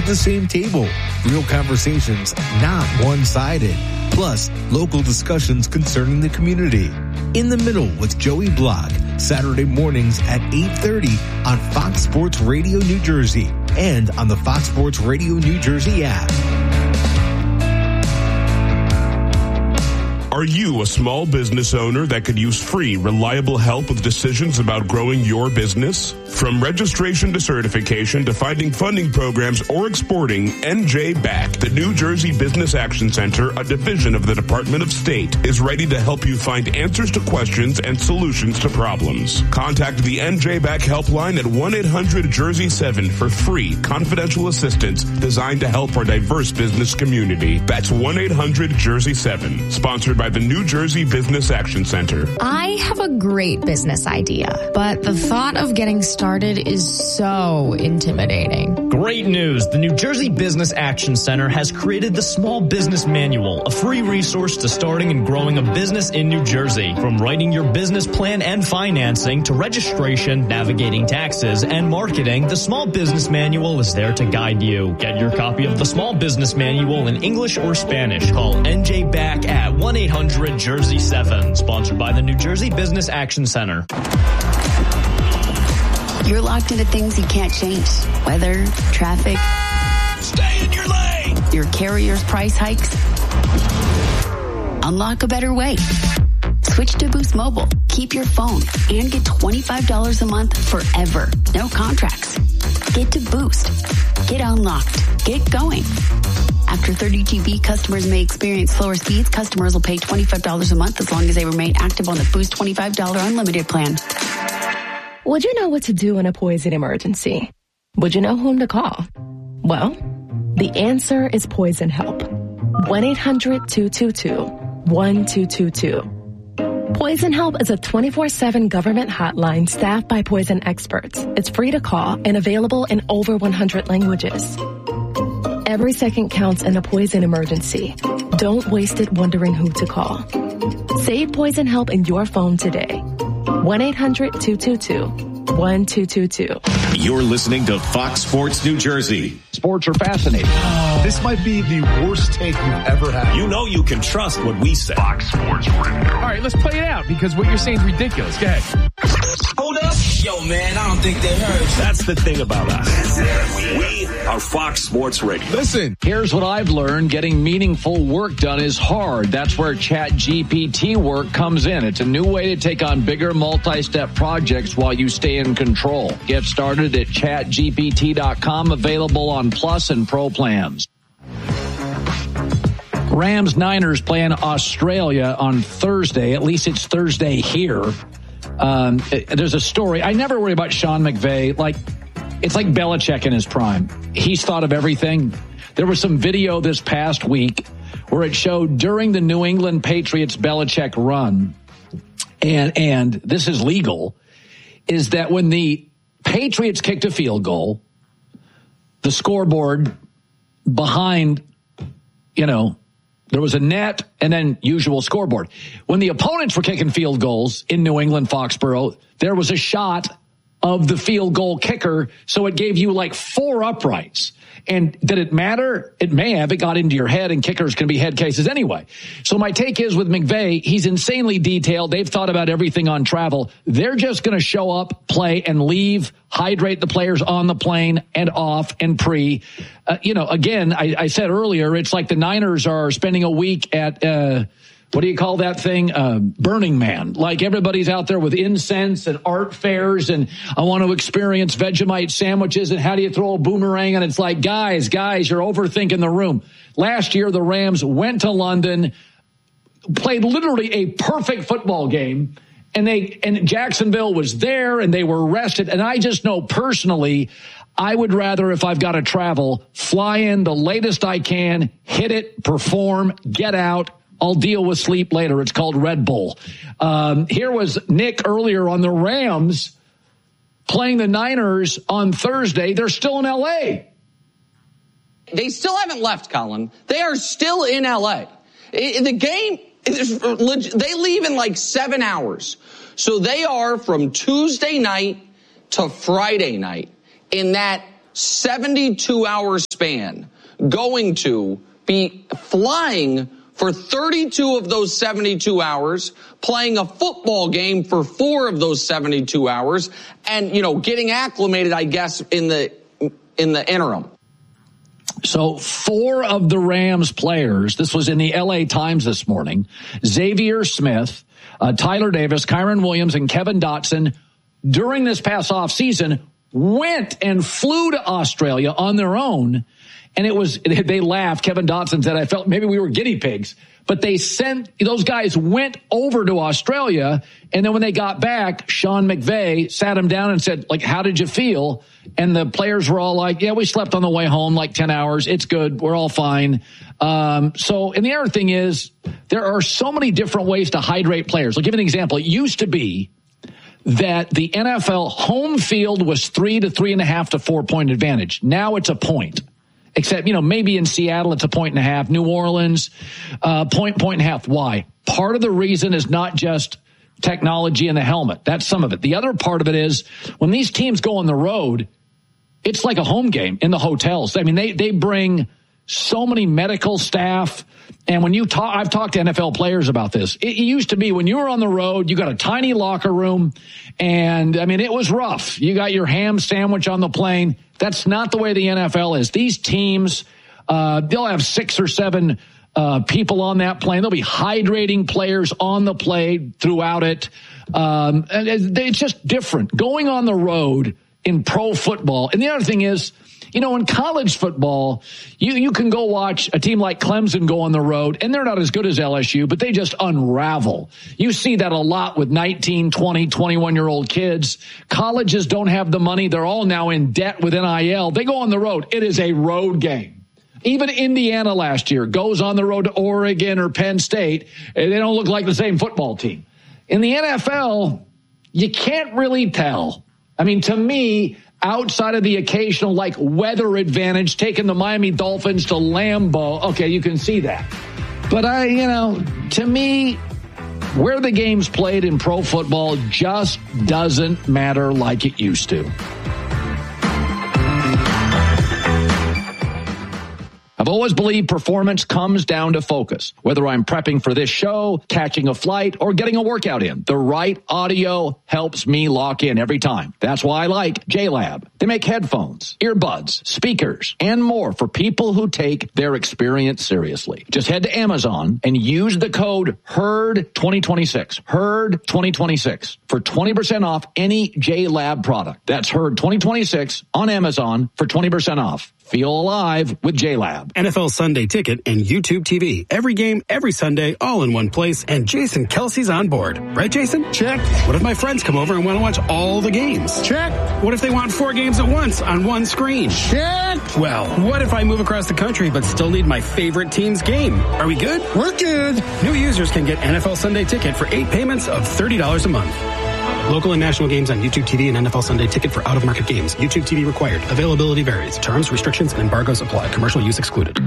the same table. Real conversations, not one-sided. Plus, local discussions concerning the community. In the Middle with Joey Block, Saturday mornings at 8:30 on Fox Sports Radio New Jersey and on the Fox Sports Radio New Jersey app. Are you a small business owner that could use free, reliable help with decisions about growing your business? From registration to certification to finding funding programs or exporting, NJ-BACK, the New Jersey Business Action Center, a division of the Department of State, is ready to help you find answers to questions and solutions to problems. Contact the NJ-BACK helpline at 1-800-JERSEY-7 for free, confidential assistance designed to help our diverse business community. That's 1-800-JERSEY-7, sponsored by the New Jersey Business Action Center. I have a great business idea, but the thought of getting started is so intimidating. Great news. The New Jersey Business Action Center has created the Small Business Manual, a free resource to starting and growing a business in New Jersey. From writing your business plan and financing to registration, navigating taxes, and marketing, the Small Business Manual is there to guide you. Get your copy of the Small Business Manual in English or Spanish. Call NJ-BACK at 1-800-JERSEY-7, sponsored by the New Jersey Business Action Center. You're locked into things you can't change. Weather, traffic. Stay in your lane! Your carrier's price hikes. Unlock a better way. Switch to Boost Mobile. Keep your phone and get $25 a month forever. No contracts. Get to Boost. Get unlocked. Get going. After 30 GB, customers may experience slower speeds. Customers will pay $25 a month as long as they remain active on the Boost $25 unlimited plan. Would you know what to do in a poison emergency? Would you know whom to call? Well, the answer is Poison Help. 1-800-222-1222. Poison Help is a 24/7 government hotline staffed by poison experts. It's free to call and available in over 100 languages. Every second counts in a poison emergency. Don't waste it wondering who to call. Save Poison Help in your phone today. 1-800-222-1222. You're listening to Fox Sports New Jersey. Sports are fascinating. This might be the worst take you've ever had. You know you can trust what we say. Fox Sports Radio. All right, let's play it out because what you're saying is ridiculous. Go ahead. Hold up. Yo, man, I don't think they heard. That's the thing about us. We are Fox Sports Radio. Listen, here's what I've learned. Getting meaningful work done is hard. That's where ChatGPT work comes in. It's a new way to take on bigger multi-step projects while you stay in control. Get started at chatgpt.com, available on Plus and Pro plans. Rams-Niners playing Australia on Thursday. At least it's Thursday here. There's a story. I never worry about Sean McVay. It's like Belichick in his prime. He's thought of everything. There was some video this past week where it showed during the New England Patriots Belichick run, and this is legal, is that when the Patriots kicked a field goal, the scoreboard behind, there was a net and then usual scoreboard. When the opponents were kicking field goals in New England, Foxborough, there was a shot of the field goal kicker, so it gave you 4 uprights. And did it matter? It may have. It got into your head, and kickers can be head cases anyway. So my take is with McVay, he's insanely detailed. They've thought about everything on travel. They're just going to show up, play, and leave, hydrate the players on the plane and off and pre. Again, I said earlier, it's like the Niners are spending a week at what do you call that thing? Burning Man. Like everybody's out there with incense and art fairs, and I want to experience Vegemite sandwiches, and how do you throw a boomerang? And it's like, guys, you're overthinking the room. Last year, the Rams went to London, played literally a perfect football game, and Jacksonville was there, and they were rested. And I just know personally, I would rather, if I've got to travel, fly in the latest I can, hit it, perform, get out. I'll deal with sleep later. It's called Red Bull. Here was Nick earlier on the Rams playing the Niners on Thursday. They're still in L.A. They still haven't left, Colin. They are still in L.A. The game, they leave in 7 hours. So they are from Tuesday night to Friday night in that 72-hour span going to be flying for 32 of those 72 hours, playing a football game for 4 of those 72 hours, and, getting acclimated, I guess, in the interim. So 4 of the Rams players, this was in the LA Times this morning, Xavier Smith, Tyler Davis, Kyron Williams, and Kevin Dotson, during this past offseason, went and flew to Australia on their own. And they laughed. Kevin Dotson said, I felt maybe we were guinea pigs. But those guys went over to Australia. And then when they got back, Sean McVay sat him down and said, how did you feel? And the players were all like, yeah, we slept on the way home 10 hours. It's good. We're all fine. And the other thing is, there are so many different ways to hydrate players. I'll give you an example. It used to be that the NFL home field was 3 to 3.5 to 4 point advantage. Now it's a point. Except, maybe in Seattle, it's a 1.5. New Orleans, point and a half. Why? Part of the reason is not just technology in the helmet. That's some of it. The other part of it is when these teams go on the road, it's like a home game in the hotels. I mean, they bring so many medical staff. And when I've talked to NFL players about this. It used to be when you were on the road, you got a tiny locker room. And it was rough. You got your ham sandwich on the plane. That's not the way the NFL is. These teams, they'll have 6 or 7 people on that plane. They'll be hydrating players on the plane throughout it. And it's just different. Going on the road in pro football. And the other thing is, in college football, you can go watch a team like Clemson go on the road, and they're not as good as LSU, but they just unravel. You see that a lot with 19, 20, 21-year-old kids. Colleges don't have the money. They're all now in debt with NIL. They go on the road. It is a road game. Even Indiana last year goes on the road to Oregon or Penn State, and they don't look like the same football team. In the NFL, you can't really tell. To me, outside of the occasional weather advantage, taking the Miami Dolphins to Lambeau. Okay, you can see that. But to me, where the game's played in pro football just doesn't matter like it used to. I've always believed performance comes down to focus. Whether I'm prepping for this show, catching a flight, or getting a workout in, the right audio helps me lock in every time. That's why I like JLab. They make headphones, earbuds, speakers, and more for people who take their experience seriously. Just head to Amazon and use the code HERD2026, HERD2026, for 20% off any JLab product. That's HERD2026 on Amazon for 20% off. Feel alive with JLab. NFL Sunday Ticket and YouTube TV. Every game, every Sunday, all in one place. And Jason Kelsey's on board. Right, Jason? Check. What if my friends come over and want to watch all the games? Check. What if they want 4 games at once on one screen? Check. Well, what if I move across the country but still need my favorite team's game? Are we good? We're good. New users can get NFL Sunday Ticket for 8 payments of $30 a month. Local and national games on YouTube TV and NFL Sunday Ticket for out-of-market games. YouTube TV required. Availability varies. Terms, restrictions, and embargoes apply. Commercial use excluded.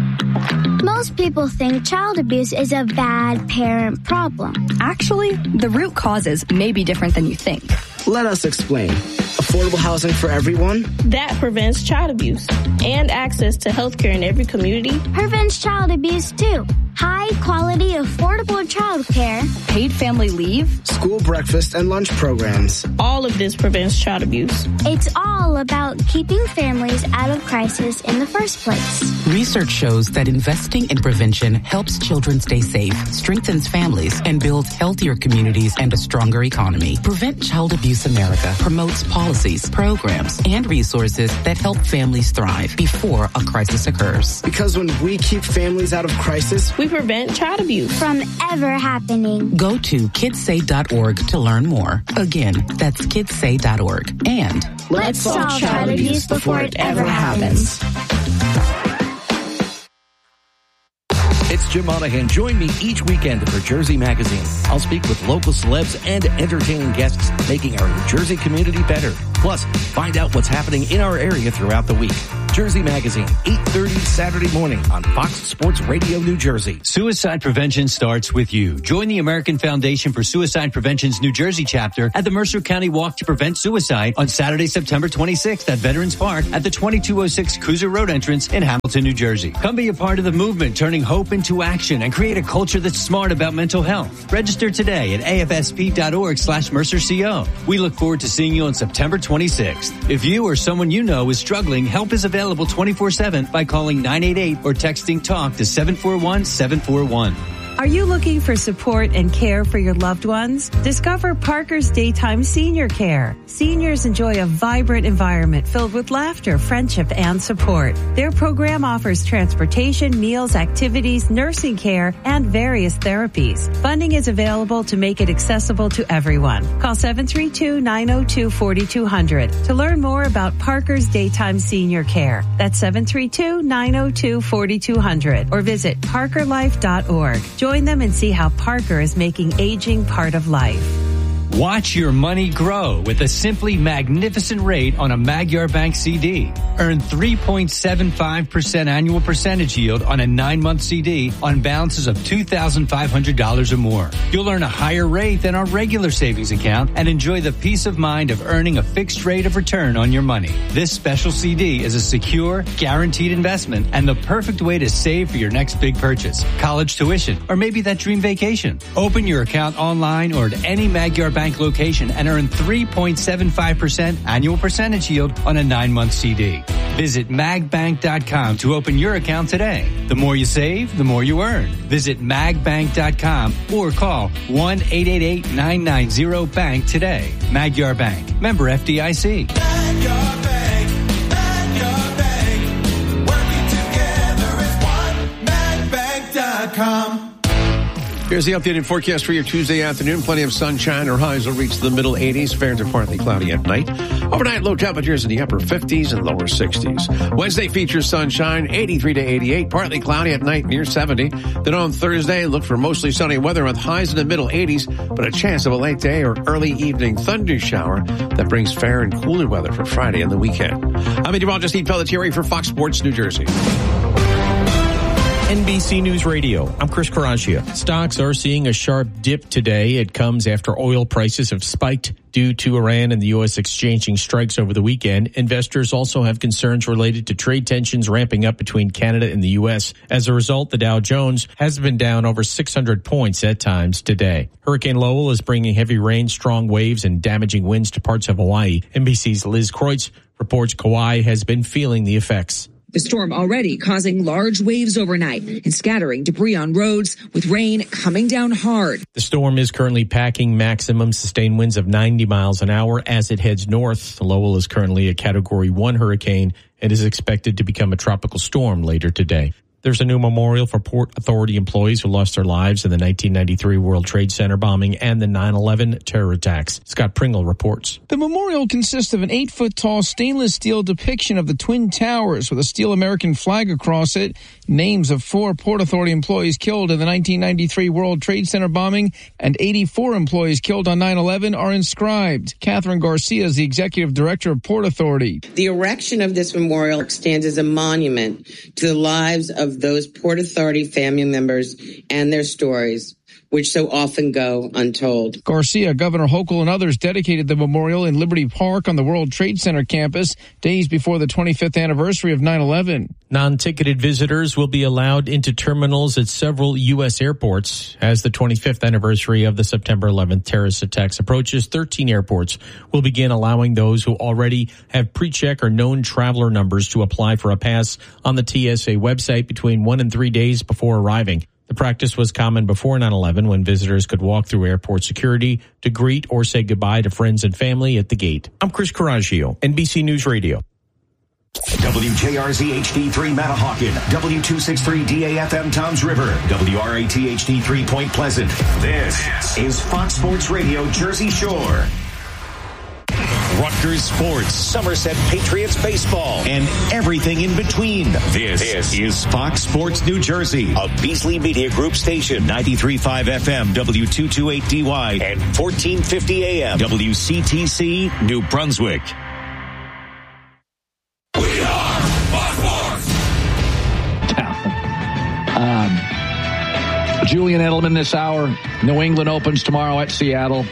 Most people think child abuse is a bad parent problem. Actually, the root causes may be different than you think. Let us explain. Affordable housing for everyone? That prevents child abuse. And access to health care in every community. Prevents child abuse, too. High-quality, affordable child care. Paid family leave. School breakfast and lunch programs. All of this prevents child abuse. It's all about keeping families out of crisis in the first place. Research shows that investing in prevention helps children stay safe, strengthens families, and builds healthier communities and a stronger economy. Prevent Child Abuse America promotes policies, programs, and resources that help families thrive before a crisis occurs. Because when we keep families out of crisis, we prevent child abuse from ever happening. Go to kidssay.org to learn more. Again, that's kidssay.org. And let's solve child abuse before it ever happens. It's Jim Monahan. Join me each weekend for Jersey Magazine. I'll speak with local celebs and entertaining guests, making our New Jersey community better. Plus, find out what's happening in our area throughout the week. Jersey Magazine, 8:30 Saturday morning on Fox Sports Radio New Jersey. Suicide prevention starts with you. Join the American Foundation for Suicide Prevention's New Jersey chapter at the Mercer County Walk to Prevent Suicide on Saturday, September 26th at Veterans Park at the 2206 Cruiser Road entrance in Hamilton, New Jersey. Come be a part of the movement, turning hope into action and create a culture that's smart about mental health. Register today at afsp.org/MercerCO. We look forward to seeing you on September 26th. If you or someone you know is struggling, help is available 24/7 by calling 988 or texting TALK to 741-741. Are you looking for support and care for your loved ones? Discover Parker's Daytime Senior Care. Seniors enjoy a vibrant environment filled with laughter, friendship, and support. Their program offers transportation, meals, activities, nursing care, and various therapies. Funding is available to make it accessible to everyone. Call 732-902-4200 to learn more about Parker's Daytime Senior Care. That's 732-902-4200 or visit parkerlife.org. Join them and see how Parker is making aging part of life. Watch your money grow with a simply magnificent rate on a Magyar Bank CD. Earn 3.75% annual percentage yield on a 9-month CD on balances of $2,500 or more. You'll earn a higher rate than our regular savings account and enjoy the peace of mind of earning a fixed rate of return on your money. This special CD is a secure, guaranteed investment and the perfect way to save for your next big purchase, college tuition, or maybe that dream vacation. Open your account online or at any Magyar Bank location and earn 3.75% annual percentage yield on a 9-month CD. Visit magbank.com to open your account today. The more you save, the more you earn. Visit magbank.com or call 1-888-990-BANK today. Magyar Bank. Member FDIC. Magyar Bank. Magyar Bank. Working together as one. magbank.com. Here's the updated forecast for your Tuesday afternoon. Plenty of sunshine. Our highs will reach the middle 80s. Fair to partly cloudy at night. Overnight, low temperatures in the upper 50s and lower 60s. Wednesday features sunshine, 83 to 88. Partly cloudy at night, near 70. Then on Thursday, look for mostly sunny weather with highs in the middle 80s, but a chance of a late day or early evening thunder shower that brings fair and cooler weather for Friday and the weekend. I'm meteorologist Steve Pelletieri for Fox Sports New Jersey. NBC News Radio, I'm Chris Caraccia. Stocks are seeing a sharp dip today. It comes after oil prices have spiked due to Iran and the U.S. exchanging strikes over the weekend. Investors also have concerns related to trade tensions ramping up between Canada and the U.S. As a result, the Dow Jones has been down over 600 points at times today. Hurricane Lowell is bringing heavy rain, strong waves, and damaging winds to parts of Hawaii. NBC's Liz Kreutz reports Kauai has been feeling the effects. The storm already causing large waves overnight and scattering debris on roads with rain coming down hard. The storm is currently packing maximum sustained winds of 90 miles an hour as it heads north. Lowell is currently a Category 1 hurricane and is expected to become a tropical storm later today. There's a new memorial for Port Authority employees who lost their lives in the 1993 World Trade Center bombing and the 9/11 terror attacks. Scott Pringle reports. The memorial consists of an 8-foot-tall stainless steel depiction of the Twin Towers with a steel American flag across it. Names of 4 Port Authority employees killed in the 1993 World Trade Center bombing and 84 employees killed on 9/11 are inscribed. Catherine Garcia is the executive director of Port Authority. The erection of this memorial stands as a monument to the lives of those Port Authority family members and their stories, which so often go untold. Garcia, Governor Hochul, and others dedicated the memorial in Liberty Park on the World Trade Center campus days before the 25th anniversary of 9/11. Non-ticketed visitors will be allowed into terminals at several U.S. airports. As the 25th anniversary of the September 11th terrorist attacks approaches, 13 airports will begin allowing those who already have pre-check or known traveler numbers to apply for a pass on the TSA website between 1 and 3 days before arriving. The practice was common before 9/11 when visitors could walk through airport security to greet or say goodbye to friends and family at the gate. I'm Chris Caraccio, NBC News Radio. WJRZ HD3 Matahawkin, W263 DAFM Toms River, WRAT HD3 Point Pleasant. This is Fox Sports Radio Jersey Shore. Rutgers Sports, Somerset Patriots Baseball, and everything in between. This is Fox Sports New Jersey, a Beasley Media Group station, 93.5 FM, W228DY, and 1450 AM, WCTC, New Brunswick. We are Julian Edelman this hour. New England opens tomorrow at Seattle.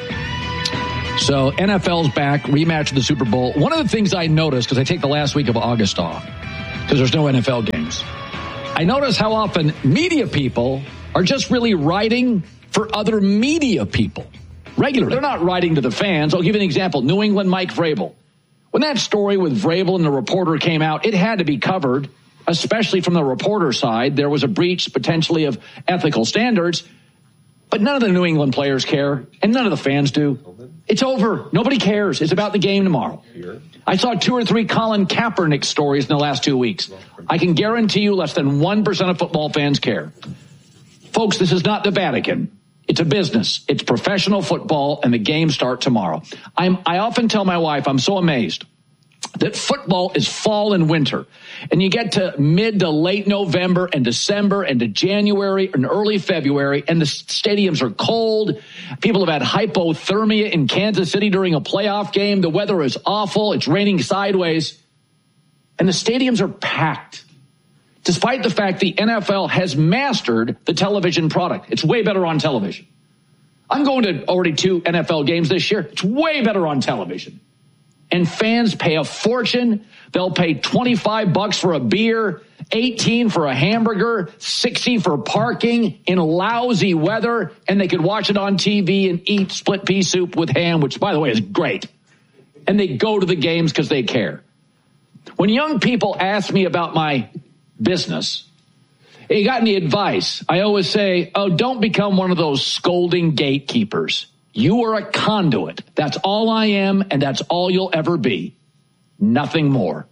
So NFL's back, rematch of the Super Bowl. One of the things I noticed, because I take the last week of August off, because there's no NFL games, I notice how often media people are just really writing for other media people regularly. They're not writing to the fans. I'll give you an example. New England Mike Vrabel. When that story with Vrabel and the reporter came out, it had to be covered, especially from the reporter side. There was a breach potentially of ethical standards, but none of the New England players care, and none of the fans do. It's over. Nobody cares. It's about the game tomorrow. I saw 2 or 3 Colin Kaepernick stories in the last 2 weeks. I can guarantee you less than 1% of football fans care. Folks, this is not the Vatican. It's a business. It's professional football, and the games start tomorrow. I often tell my wife, I'm so amazed that football is fall and winter. And you get to mid to late November and December and to January and early February, and the stadiums are cold. People have had hypothermia in Kansas City during a playoff game. The weather is awful. It's raining sideways. And the stadiums are packed, despite the fact the NFL has mastered the television product. It's way better on television. I'm going to already 2 NFL games this year. It's way better on television. And fans pay a fortune. They'll pay $25 for a beer, $18 for a hamburger, $60 for parking in lousy weather, and they could watch it on TV and eat split pea soup with ham, which, by the way, is great. And they go to the games because they care. When young people ask me about my business, hey, you got any advice? I always say, don't become one of those scolding gatekeepers. You are a conduit. That's all I am, and that's all you'll ever be. Nothing more.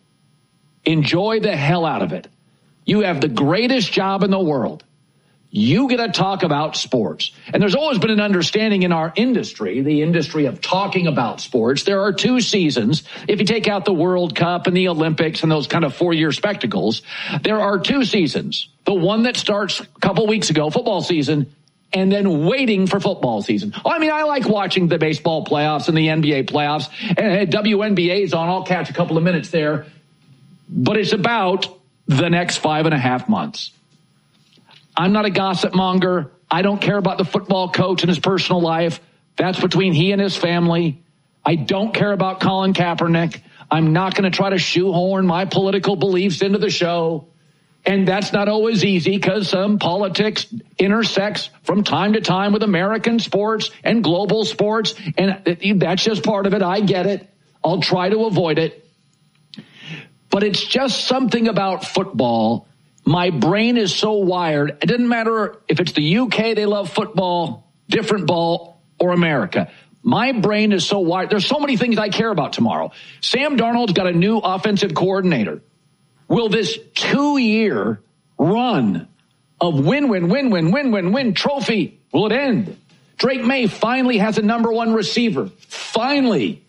Enjoy the hell out of it. You have the greatest job in the world. You get to talk about sports. And there's always been an understanding in our industry, the industry of talking about sports. There are 2 seasons. If you take out the World Cup and the Olympics and those kind of 4-year spectacles, there are 2 seasons. The one that starts a couple weeks ago, football season, and then waiting for football season. I mean, I like watching the baseball playoffs and the NBA playoffs. And WNBA's on. I'll catch a couple of minutes there. But it's about the next 5.5 months. I'm not a gossip monger. I don't care about the football coach and his personal life. That's between he and his family. I don't care about Colin Kaepernick. I'm not going to try to shoehorn my political beliefs into the show. And that's not always easy because some politics intersects from time to time with American sports and global sports. And that's just part of it. I get it. I'll try to avoid it. But it's just something about football. My brain is so wired. It doesn't matter if it's the UK, they love football, different ball, or America. My brain is so wired. There's so many things I care about tomorrow. Sam Darnold's got a new offensive coordinator. Will this 2-year run of win trophy, will it end? Drake May finally has a number 1 receiver. Finally.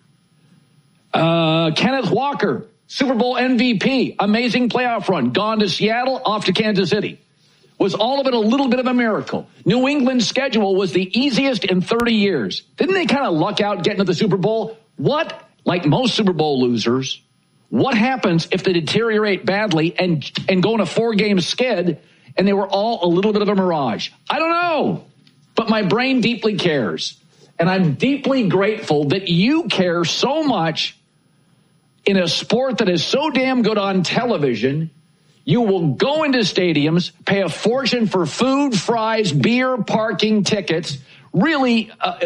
Kenneth Walker, Super Bowl MVP, amazing playoff run, gone to Seattle, off to Kansas City. Was all of it a little bit of a miracle? New England's schedule was the easiest in 30 years. Didn't they kind of luck out getting to the Super Bowl? What, like most Super Bowl losers, what happens if they deteriorate badly and go on a 4-game skid and they were all a little bit of a mirage? I don't know, but my brain deeply cares. And I'm deeply grateful that you care so much in a sport that is so damn good on television. You will go into stadiums, pay a fortune for food, fries, beer, parking, tickets. Really,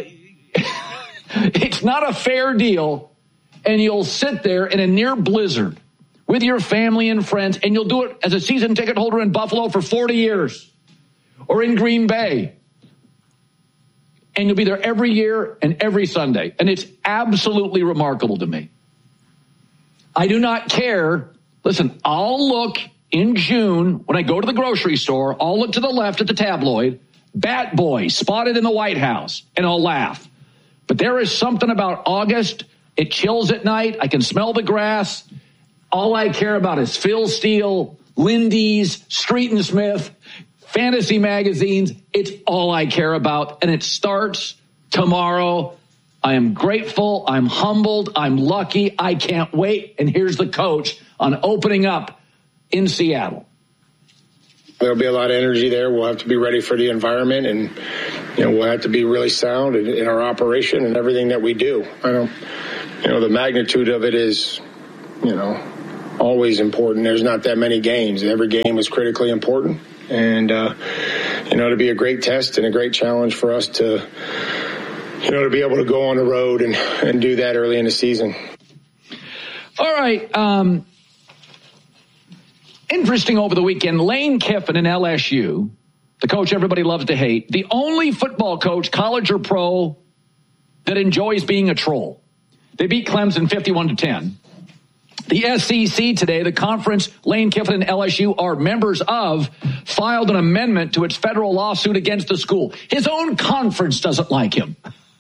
it's not a fair deal. And you'll sit there in a near blizzard with your family and friends, and you'll do it as a season ticket holder in Buffalo for 40 years or in Green Bay. And you'll be there every year and every Sunday. And it's absolutely remarkable to me. I do not care. Listen, I'll look in June when I go to the grocery store. I'll look to the left at the tabloid, Bat Boy spotted in the White House, and I'll laugh. But there is something about August. It chills at night. I can smell the grass. All I care about is Phil Steele, Lindy's, Street and Smith, fantasy magazines. It's all I care about. And it starts tomorrow. I am grateful. I'm humbled. I'm lucky. I can't wait. And here's the coach on opening up in Seattle. there'll be a lot of energy there. We'll have to be ready for the environment, and we'll have to be really sound in our operation and everything that we do. I don't, the magnitude of it is, always important. There's not that many games. Every game is critically important, and to be a great test and a great challenge for us to be able to go on the road and do that early in the season. All right. Interesting over the weekend, Lane Kiffin in LSU, the coach everybody loves to hate, the only football coach, college or pro, that enjoys being a troll. They beat Clemson 51-10. The SEC today, the conference Lane Kiffin and LSU are members of, filed an amendment to its federal lawsuit against the school. His own conference doesn't like him.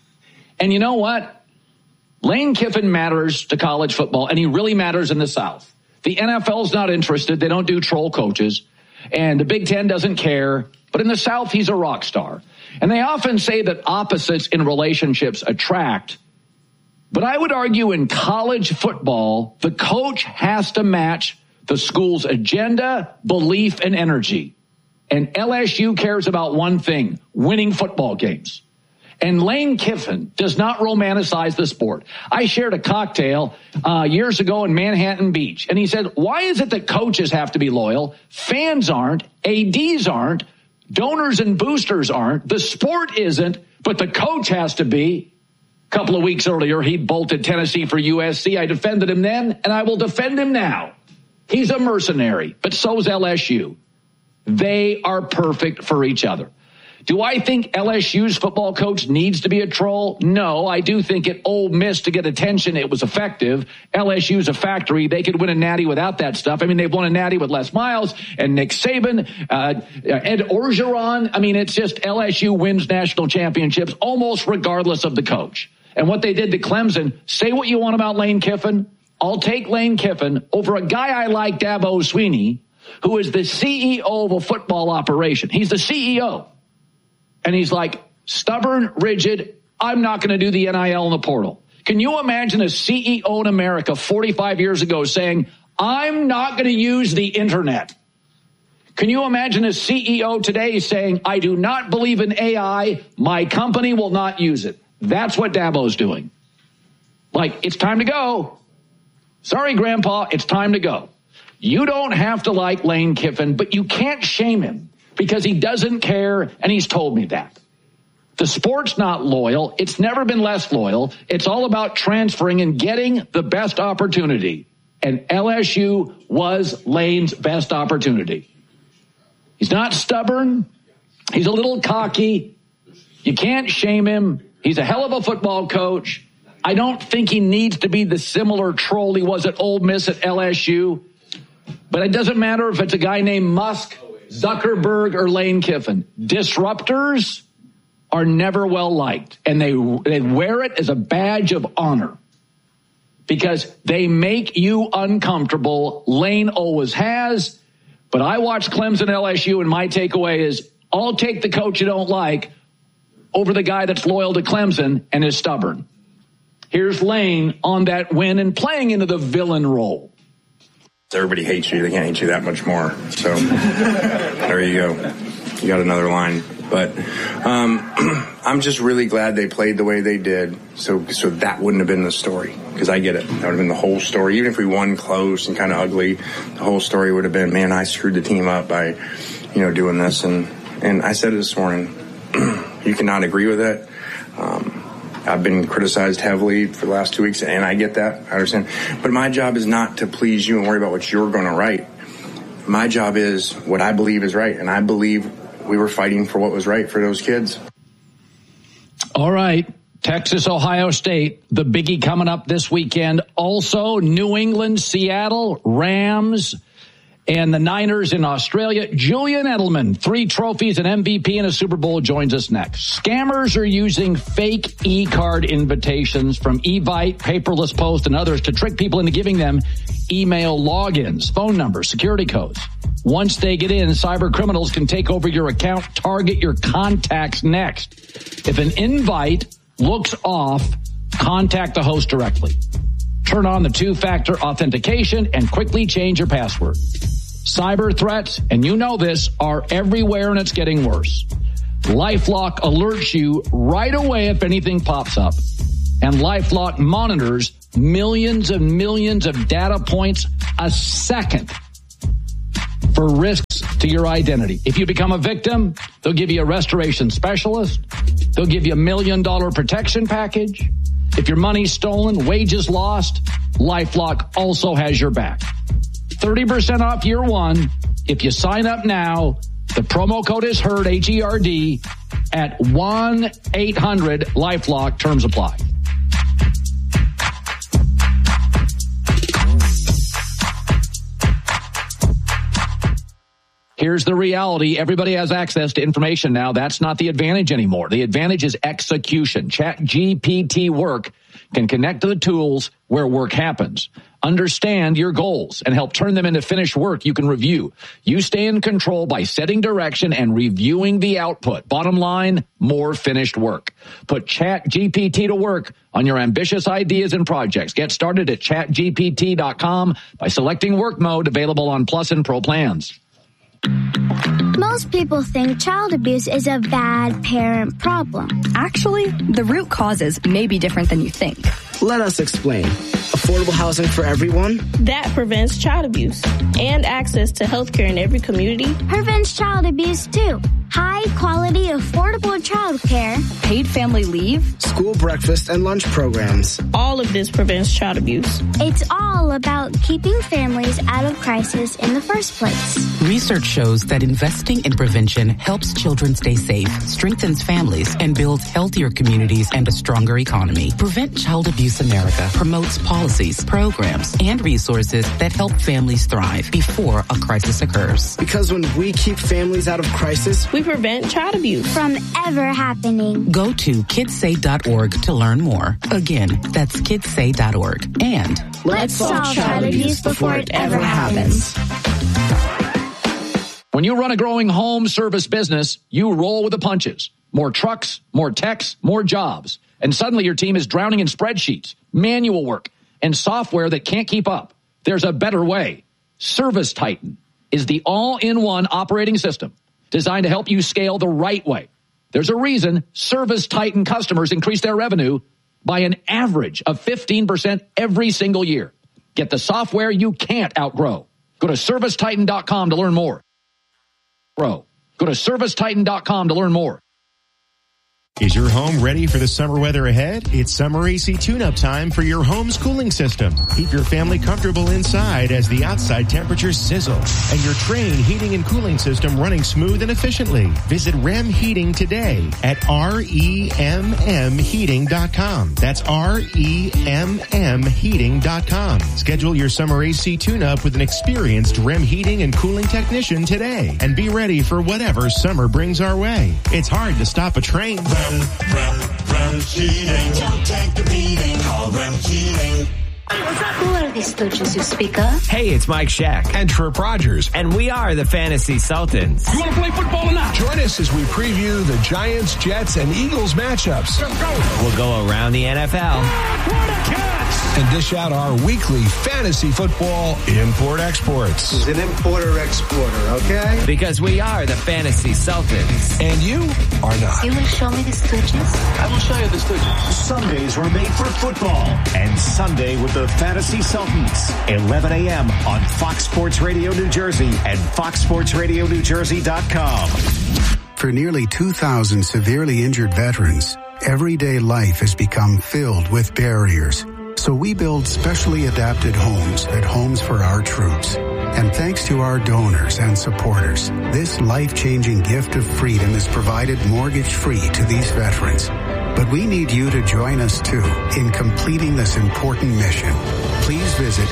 And you know what? Lane Kiffin matters to college football, and he really matters in the South. The NFL's not interested. They don't do troll coaches. And the Big Ten doesn't care. But in the South, he's a rock star. And they often say that opposites in relationships attract. But I would argue in college football, the coach has to match the school's agenda, belief, and energy. And LSU cares about one thing, winning football games. And Lane Kiffin does not romanticize the sport. I shared a cocktail years ago in Manhattan Beach, and he said, why is it that coaches have to be loyal? Fans aren't, ADs aren't, donors and boosters aren't, the sport isn't, but the coach has to be. A couple of weeks earlier, he bolted Tennessee for USC. I defended him then, and I will defend him now. He's a mercenary, but so's LSU. They are perfect for each other. Do I think LSU's football coach needs to be a troll? No, I do think at Ole Miss to get attention, it was effective. LSU's a factory. They could win a natty without that stuff. I mean, they've won a natty with Les Miles and Nick Saban, Ed Orgeron. I mean, it's just LSU wins national championships almost regardless of the coach. And what they did to Clemson, say what you want about Lane Kiffin. I'll take Lane Kiffin over a guy I like, Dabo Swinney, who is the CEO of a football operation. He's the CEO. And he's like, stubborn, rigid, I'm not going to do the NIL in the portal. Can you imagine a CEO in America 45 years ago saying, I'm not going to use the internet? Can you imagine a CEO today saying, I do not believe in AI, my company will not use it? That's what Dabo's doing. Like, it's time to go. Sorry, Grandpa, it's time to go. You don't have to like Lane Kiffin, but you can't shame him because he doesn't care, and he's told me that. The sport's not loyal. It's never been less loyal. It's all about transferring and getting the best opportunity. And LSU was Lane's best opportunity. He's not stubborn. He's a little cocky. You can't shame him. He's a hell of a football coach. I don't think he needs to be the similar troll he was at Ole Miss at LSU. But it doesn't matter if it's a guy named Musk, Zuckerberg, or Lane Kiffin. Disruptors are never well liked, and they wear it as a badge of honor because they make you uncomfortable. Lane always has, but I watched Clemson LSU, and my takeaway is I'll take the coach you don't like over the guy that's loyal to Clemson and is stubborn. Here's Lane on that win and playing into the villain role. Everybody hates you. They can't hate you that much more. So there you go. You got another line. But I'm just really glad they played the way they did. So that wouldn't have been the story, because I get it. That would have been the whole story. Even if we won close and kind of ugly, the whole story would have been, man, I screwed the team up by, doing this. And I said it this morning. You cannot agree with it. I've been criticized heavily for the last 2 weeks, and I get that. I understand. But my job is not to please you and worry about what you're going to write. My job is what I believe is right, and I believe we were fighting for what was right for those kids. All right. Texas, Ohio State, the biggie coming up this weekend. Also, New England, Seattle, Rams, and the Niners in Australia. Julian Edelman, 3 trophies, an MVP, and a Super Bowl, joins us next. Scammers are using fake e-card invitations from Evite, Paperless Post, and others to trick people into giving them email logins, phone numbers, security codes. Once they get in, cyber criminals can take over your account, target your contacts next. If an invite looks off, contact the host directly. Turn on the 2-factor authentication and quickly change your password. Cyber threats, and you know this, are everywhere and it's getting worse. LifeLock alerts you right away if anything pops up. And LifeLock monitors millions and millions of data points a second for risks to your identity. If you become a victim, they'll give you a restoration specialist. They'll give you $1 million protection package. If your money's stolen, wages lost, LifeLock also has your back. 30% off year one. If you sign up now, the promo code is HERD, H-E-R-D, at 1-800-LifeLock. Terms apply. Here's the reality. Everybody has access to information now. That's not the advantage anymore. The advantage is execution. ChatGPT Work can connect to the tools where work happens. Understand your goals and help turn them into finished work you can review. You stay in control by setting direction and reviewing the output. Bottom line, more finished work. Put ChatGPT to work on your ambitious ideas and projects. Get started at chatgpt.com by selecting work mode, available on Plus and Pro plans. Most people think child abuse is a bad parent problem. Actually, the root causes may be different than you think. Let us explain. Affordable housing for everyone? That prevents child abuse and access to health care in every community. Prevents child abuse, too. High-quality, affordable child care. Paid family leave. School breakfast and lunch programs. All of this prevents child abuse. It's all about keeping families out of crisis in the first place. Research shows that investing in prevention helps children stay safe, strengthens families, and builds healthier communities and a stronger economy. Prevent Child Abuse America promotes policies, programs, and resources that help families thrive before a crisis occurs. Because when we keep families out of crisis, we prevent child abuse from ever happening. Go to kidssay.org to learn more. Again, that's kidssay.org. And let's solve child abuse before it ever happens. When you run a growing home service business, you roll with the punches. More trucks, more techs, more jobs. And suddenly your team is drowning in spreadsheets, manual work, and software that can't keep up. There's a better way. Service Titan is the all-in-one operating system designed to help you scale the right way. There's a reason Service Titan customers increase their revenue by an average of 15% every single year. Get the software you can't outgrow. Go to ServiceTitan.com to learn more. Go to ServiceTitan.com to learn more. Is your home ready for the summer weather ahead? It's summer AC tune-up time for your home's cooling system. Keep your family comfortable inside as the outside temperatures sizzle and your Trane heating and cooling system running smooth and efficiently. Visit REM Heating today at REMMheating.com. That's REMMheating.com. Schedule your summer AC tune-up with an experienced REM Heating and Cooling technician today and be ready for whatever summer brings our way. It's hard to stop a train. Rem Heating. Don't take the beating. Call Rem Heating. Who are these stooges you speak of? Hey, it's Mike Shack. And Trip Rogers. And we are the Fantasy Sultans. You want to play football or not? Join us as we preview the Giants, Jets, and Eagles matchups. We'll go around the NFL. What a catch! And dish out our weekly fantasy football import-exports. He's an importer-exporter, okay? Because we are the Fantasy Sultans. And you are not. You will show me the stooges? I will show you the stooges. Sundays were made for football. And Sunday with the Fantasy Sultans, 11 a.m. on Fox Sports Radio New Jersey and foxsportsradionewjersey.com. For nearly 2,000 severely injured veterans, everyday life has become filled with barriers. So we build specially adapted homes at Homes for Our Troops. And thanks to our donors and supporters, this life-changing gift of freedom is provided mortgage-free to these veterans. But we need you to join us, too, in completing this important mission. Please visit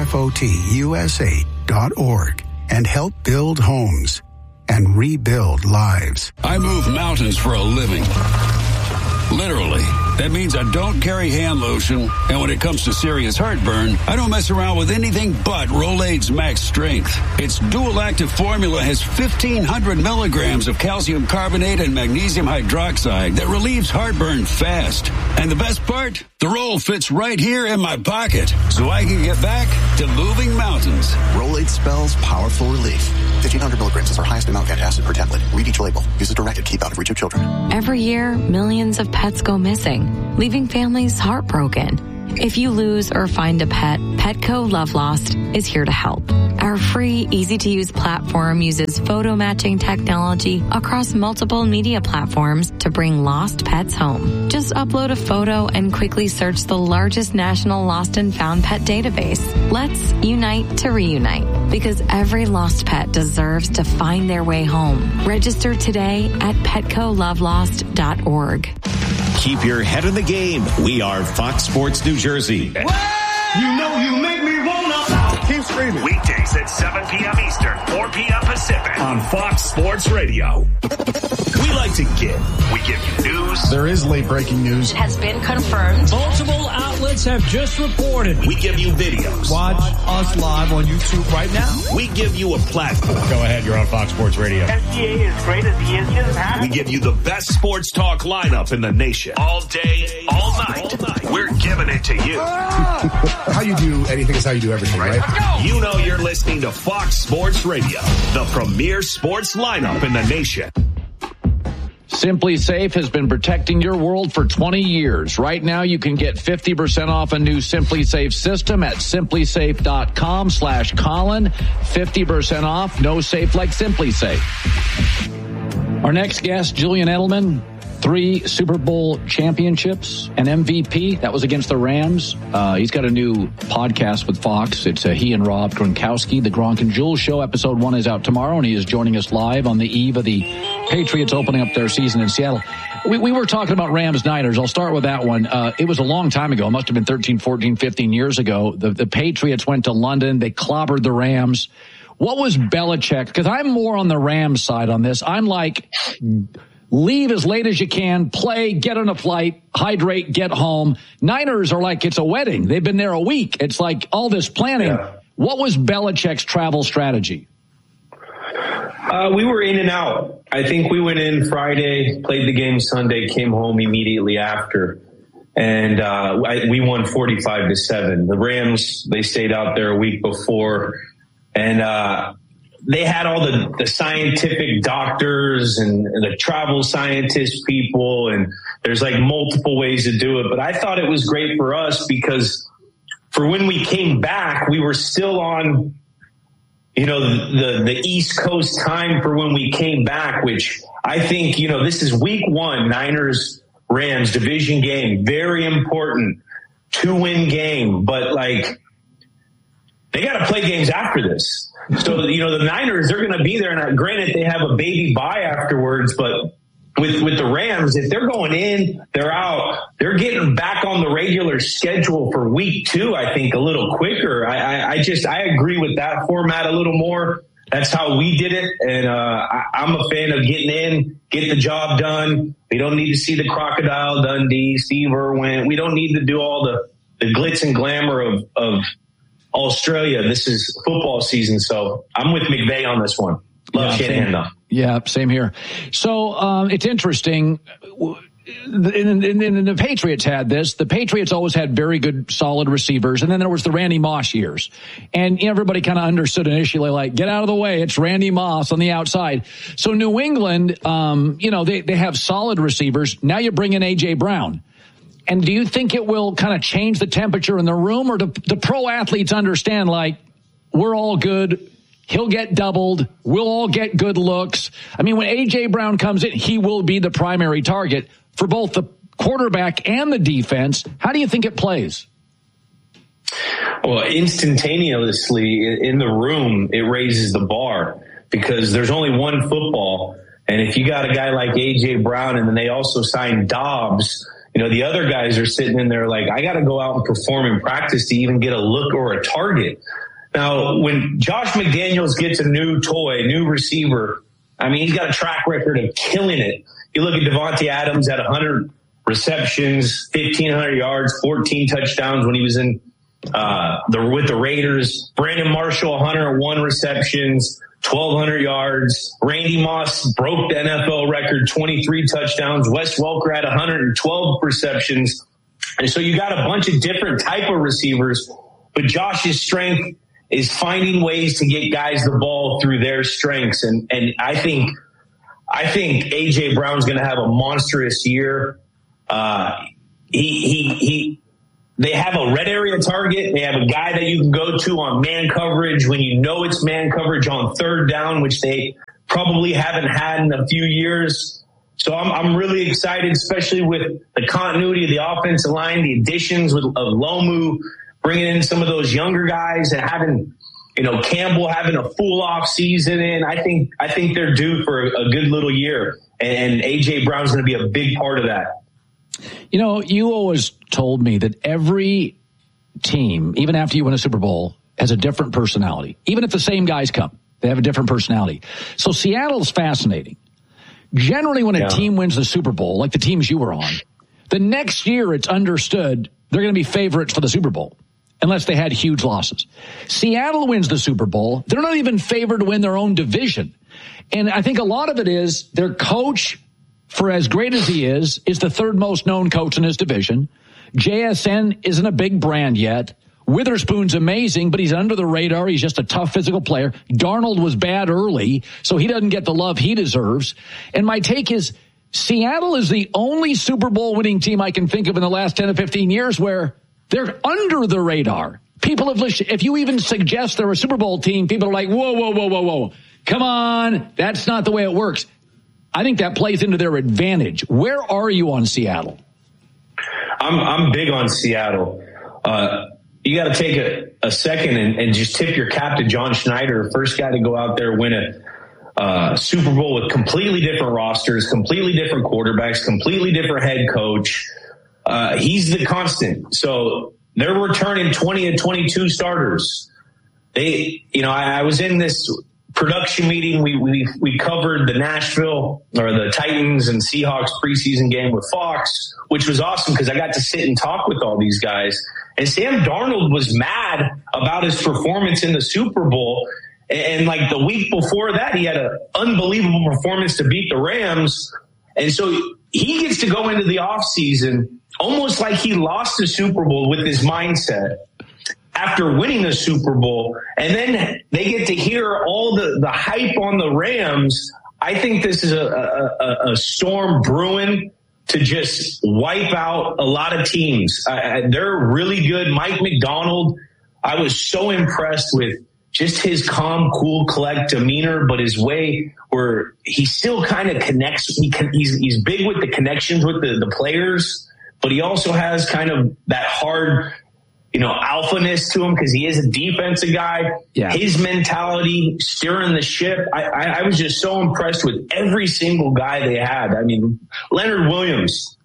hfotusa.org and help build homes. and rebuild lives. I move mountains for a living. Literally. That means I don't carry hand lotion, and when it comes to serious heartburn, I don't mess around with anything but Rolaids Max Strength. Its dual-active formula has 1,500 milligrams of calcium carbonate and magnesium hydroxide that relieves heartburn fast. And the best part? The roll fits right here in my pocket, so I can get back to moving mountains. Rolaids spells powerful relief. 1,500 milligrams is our highest amount of antacid per tablet. Read each label. Use as directed. Keep out of reach of children. Every year, millions of pets go missing, leaving families heartbroken. If you lose or find a pet, Petco Love Lost is here to help. Our free, easy-to-use platform uses photo matching technology across multiple media platforms to bring lost pets home. Just upload a photo and quickly search the largest national lost and found pet database. Let's unite to reunite, because every lost pet deserves to find their way home. Register today at PetcoLoveLost.org. Keep your head in the game. We are Fox Sports New Jersey. You know you make me wanna. Keep screaming. Weekdays at 7 p.m. Eastern, 4 p.m. Pacific on Fox Sports Radio. We like to give. We give you news. There is late breaking news. It has been confirmed. Multiple outlets have just reported. We give you videos. Watch us live on YouTube right now. We give you a platform. Go ahead, you're on Fox Sports Radio. SGA is great as he is just. We give you the best sports talk lineup in the nation. All day, all night. We're giving it to you. How you do anything is how you do everything, right? You know you're listening to Fox Sports Radio, the premier sports lineup in the nation. Simply Safe has been protecting your world for 20 years. Right now, you can get 50% off a new Simply Safe system at simplysafe.com/Colin. 50% off. No safe like Simply Safe. Our next guest, Julian Edelman. 3 Super Bowl championships, an MVP. That was against the Rams. He's got a new podcast with Fox. It's he and Rob Gronkowski, the Gronk and Jules Show. Episode 1 is out tomorrow, and he is joining us live on the eve of the Patriots opening up their season in Seattle. We were talking about Rams-Niners. I'll start with that one. It was a long time ago. It must have been 13, 14, 15 years ago. The Patriots went to London. They clobbered the Rams. What was Belichick? Because I'm more on the Rams side on this. I'm like, leave as late as you can, play, get on a flight, hydrate, get home. Niners are like it's a wedding. They've been there a week. It's like all this planning. Yeah. What was Belichick's travel strategy? We were in and out. I think we went in Friday, played the game Sunday, came home immediately after. And we won 45-7. The Rams, they stayed out there a week before. And they had all the scientific doctors and the travel scientist people, and there's like multiple ways to do it. But I thought it was great for us because for when we came back, we were still on, the East Coast time for when we came back, which I think, this is week 1, Niners, Rams division game, very important 2-win game, but like they got to play games after this. So, the Niners, they're going to be there. And granted, they have a baby bye afterwards, but with the Rams, if they're going in, they're out, they're getting back on the regular schedule for week 2, I think, a little quicker. I agree with that format a little more. That's how we did it. And I'm a fan of getting in, get the job done. We don't need to see the Crocodile Dundee, Steve Irwin. We don't need to do all the glitz and glamour of Australia. This is football season, so I'm with McVay on this one. Love Shanahan. Yeah, same here. So it's interesting. The Patriots had this. The Patriots always had very good, solid receivers, and then there was the Randy Moss years. And everybody kind of understood initially, like, get out of the way. It's Randy Moss on the outside. So New England, they have solid receivers. Now you bring in A.J. Brown. And do you think it will kind of change the temperature in the room, or do the pro athletes understand, like, we're all good, he'll get doubled, we'll all get good looks? I mean, when A.J. Brown comes in, he will be the primary target for both the quarterback and the defense. How do you think it plays? Well, instantaneously in the room, it raises the bar because there's only one football. And if you got a guy like A.J. Brown and then they also signed Dobbs, the other guys are sitting in there like, I got to go out and perform in practice to even get a look or a target. Now, when Josh McDaniels gets a new toy, new receiver, I mean, he's got a track record of killing it. You look at Devontae Adams at 100 receptions, 1,500 yards, 14 touchdowns when he was in with the Raiders. Brandon Marshall, 101 receptions, 1,200 yards. Randy Moss broke the NFL record, 23 touchdowns. Wes Welker had 112 receptions. And so you got a bunch of different type of receivers, but Josh's strength is finding ways to get guys the ball through their strengths. And I think A.J. Brown's going to have a monstrous year. They have a red area target. They have a guy that you can go to on man coverage when you know it's man coverage on third down, which they probably haven't had in a few years. So I'm really excited, especially with the continuity of the offensive line, the additions of Lomu, bringing in some of those younger guys and having, Campbell having a full off season in. I think they're due for a good little year, and A.J. Brown's going to be a big part of that. You always told me that every team, even after you win a Super Bowl, has a different personality. Even if the same guys come, they have a different personality. So Seattle's fascinating. Generally, when a team wins the Super Bowl, like the teams you were on, the next year it's understood they're going to be favorites for the Super Bowl, unless they had huge losses. Seattle wins the Super Bowl. They're not even favored to win their own division. And I think a lot of it is their coach, for as great as he is the third most known coach in his division. JSN isn't a big brand yet. Witherspoon's amazing, but he's under the radar. He's just a tough physical player. Darnold was bad early, so he doesn't get the love he deserves. And my take is Seattle is the only Super Bowl winning team I can think of in the last 10 to 15 years where they're under the radar. People have listened. If you even suggest they're a Super Bowl team, people are like, whoa. Come on. That's not the way it works. I think that plays into their advantage. Where are you on Seattle? I'm big on Seattle. You got to take a second and just tip your cap to John Schneider, first guy to go out there, win a Super Bowl with completely different rosters, completely different quarterbacks, completely different head coach. He's the constant. So they're returning 20 and 22 starters. I was in this production meeting. We covered the Nashville or the Titans and Seahawks preseason game with Fox, which was awesome because I got to sit and talk with all these guys. And Sam Darnold was mad about his performance in the Super Bowl. And like the week before that, he had an unbelievable performance to beat the Rams. And so he gets to go into the offseason almost like he lost the Super Bowl with his mindset after winning the Super Bowl. And then they get to hear all the hype on the Rams. I think this is a storm brewing to just wipe out a lot of teams. They're really good. Mike McDonald, I was so impressed with just his calm, cool, collect demeanor, but his way where he still kind of connects. He's big with the connections with the players, but he also has kind of that hard, alphaness to him because he is a defensive guy. Yeah. His mentality, steering the ship. I was just so impressed with every single guy they had. I mean, Leonard Williams,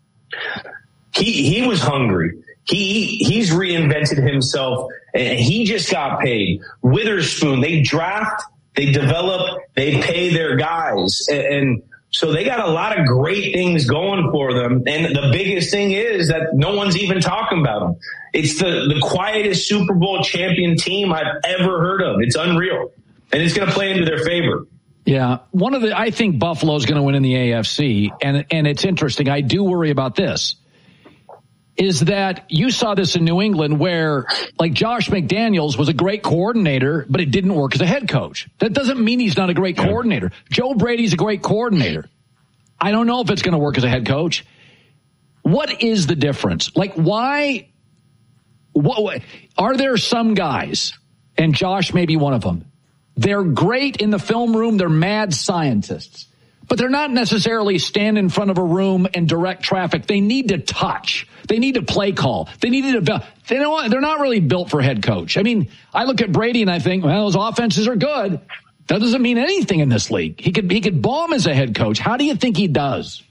he was hungry. He's reinvented himself and he just got paid. Witherspoon, they draft, they develop, they pay their guys. And so they got a lot of great things going for them. And the biggest thing is that no one's even talking about them. It's the quietest Super Bowl champion team I've ever heard of. It's unreal. And it's going to play into their favor. Yeah. I think Buffalo's going to win in the AFC. And it's interesting. I do worry about this. Is that you saw this in New England where like Josh McDaniels was a great coordinator, but it didn't work as a head coach. That doesn't mean he's not a great coordinator. Joe Brady's a great coordinator. I don't know if it's going to work as a head coach. What is the difference? Like why? What are there some guys, and Josh may be one of them, they're great in the film room, they're mad scientists, but they're not necessarily stand in front of a room and direct traffic. They need to touch. They need to play call. They need to develop. They're not really built for head coach. I mean, I look at Brady and I think, well, those offenses are good. That doesn't mean anything in this league. He could bomb as a head coach. How do you think he does?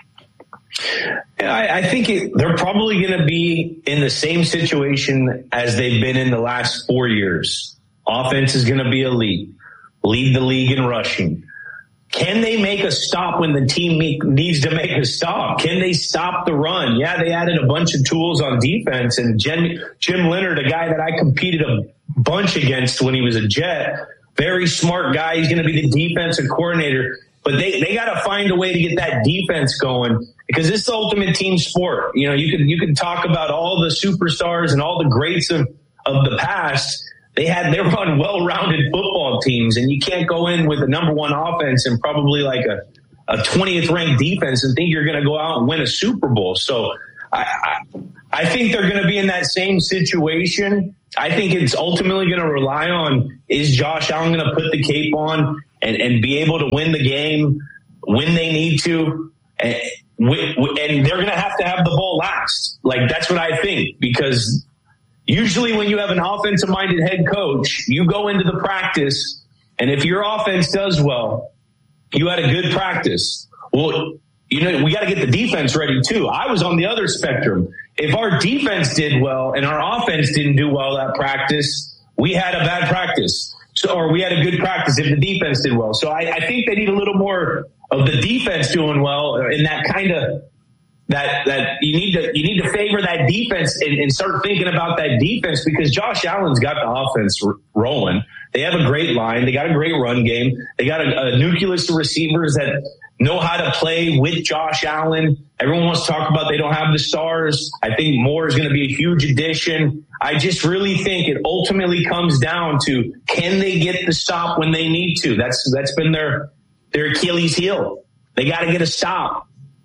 I think they're probably going to be in the same situation as they've been in the last 4 years. Offense is going to be elite, lead the league in rushing. can they make a stop when the team needs to make a stop? Can they stop the run? Yeah, they added a bunch of tools on defense, and Jim Leonard, a guy that I competed a bunch against when he was a Jet, very smart guy. He's going to be the defensive coordinator, but they got to find a way to get that defense going, because this is the ultimate team sport. You know, you can talk about all the superstars and all the greats of the past. They were on well-rounded football teams, and you can't go in with a number one offense and probably like a 20th ranked defense and think you're going to go out and win a Super Bowl. So I think they're going to be in that same situation. I think it's ultimately going to rely on, is Josh Allen going to put the cape on and be able to win the game when they need to? And they're going to have the ball last. Like, that's what I think, because usually when you have an offensive-minded head coach, you go into the practice, and if your offense does well, you had a good practice. Well, you know, we got to get the defense ready too. I was on the other spectrum. If our defense did well and our offense didn't do well that practice, we had a bad practice. Or we had a good practice if the defense did well. So I think they need a little more of the defense doing well, and that kind of that you need to favor that defense and start thinking about that defense, because Josh Allen's got the offense rolling. They have a great line. They got a great run game. They got a nucleus of receivers that know how to play with Josh Allen. Everyone wants to talk about they don't have the stars. I think Moore is going to be a huge addition. I just really think it ultimately comes down to, can they get the stop when they need to? That's been their Achilles heel. They got to get a stop.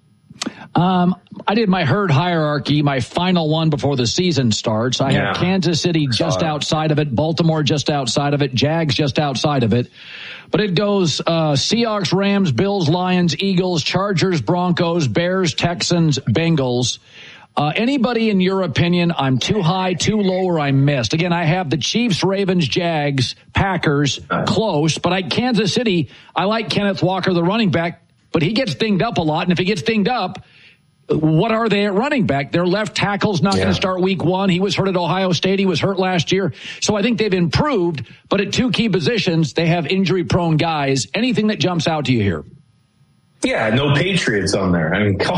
I did my herd hierarchy, my final one before the season starts. I have Kansas City just outside of it, Baltimore just outside of it, Jags just outside of it. But it goes Seahawks, Rams, Bills, Lions, Eagles, Chargers, Broncos, Bears, Texans, Bengals. Anybody in your opinion, I'm too high, too low, or I missed? Again, I have the Chiefs, Ravens, Jags, Packers, close. But Kansas City, I like Kenneth Walker, the running back, but he gets dinged up a lot. And if he gets dinged up, what are they at running back? Their left tackle's not going to start week one. He was hurt at Ohio State. He was hurt last year. So I think they've improved, but at two key positions, they have injury-prone guys. Anything that jumps out to you here? Yeah, no Patriots on there. I mean,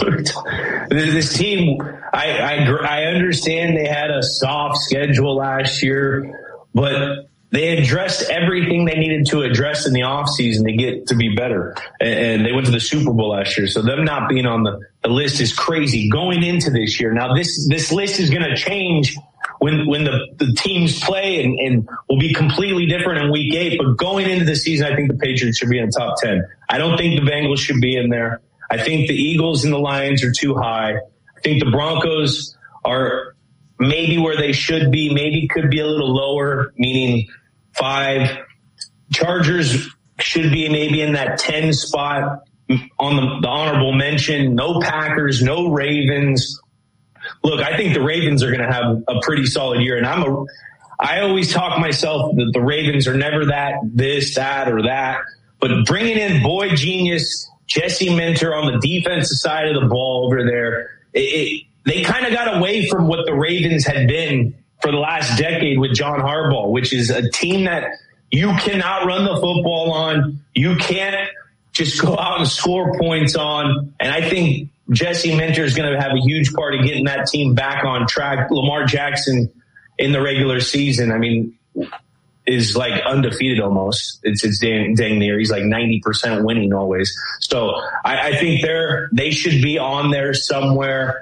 this team, I understand they had a soft schedule last year, but they addressed everything they needed to address in the offseason to get to be better. And they went to the Super Bowl last year. So them not being on the list is crazy going into this year. Now, this list is going to change when the teams play and will be completely different in week 8. But going into the season, I think the Patriots should be in the top 10. I don't think the Bengals should be in there. I think the Eagles and the Lions are too high. I think the Broncos are maybe where they should be, maybe could be a little lower, meaning 5. Chargers should be maybe in that 10 spot on the honorable mention. No Packers, no Ravens. Look, I think the Ravens are going to have a pretty solid year. And I always talk myself that the Ravens are never this, that, or that. But bringing in Boy Genius, Jesse Minter on the defensive side of the ball over there, they kind of got away from what the Ravens had been for the last decade with John Harbaugh, which is a team that you cannot run the football on. You can't just go out and score points on. And I think Jesse Minter is going to have a huge part of getting that team back on track. Lamar Jackson in the regular season, I mean, is like undefeated almost. It's dang near. He's like 90% winning always. So I think they should be on there somewhere.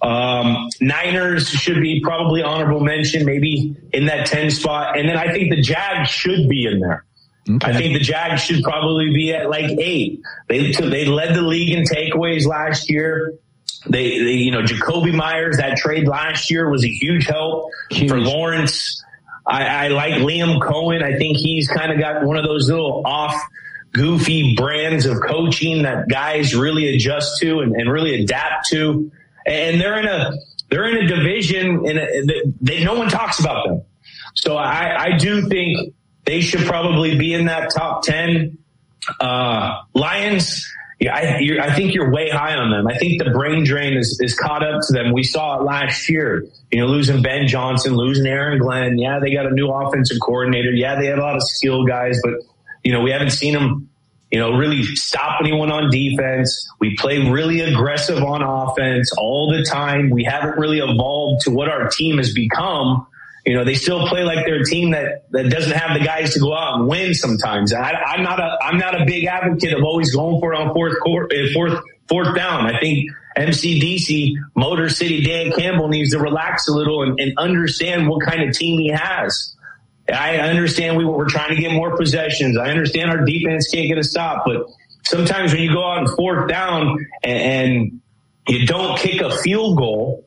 Niners should be probably honorable mention, maybe in that 10 spot. And then I think the Jags should be in there. Okay. I think the Jags should probably be at like 8. They led the league in takeaways last year. They Jacoby Myers, that trade last year was a huge help for Lawrence. I like Liam Cohen. I think he's kind of got one of those little goofy brands of coaching that guys really adjust to and really adapt to. And they're in a division no one talks about them. So I do think they should probably be in that top 10. Lions, I think you're way high on them. I think the brain drain is caught up to them. We saw it last year, losing Ben Johnson, losing Aaron Glenn. Yeah, they got a new offensive coordinator. Yeah, they have a lot of skill guys, but, we haven't seen them, really stop anyone on defense. We play really aggressive on offense all the time. We haven't really evolved to what our team has become. They still play like they're a team that doesn't have the guys to go out and win sometimes. I'm not a big advocate of always going for it on fourth down. I think MCDC, Motor City Dan Campbell needs to relax a little and understand what kind of team he has. I understand we're trying to get more possessions. I understand our defense can't get a stop, but sometimes when you go out on fourth down and you don't kick a field goal